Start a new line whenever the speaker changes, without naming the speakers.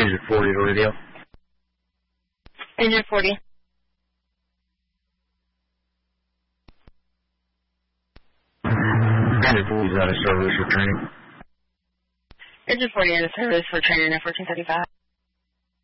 Engine 40 to radio.
Engine 40.
Engine 40 is out of service for training.
Engine 40 out of service for training at 1435.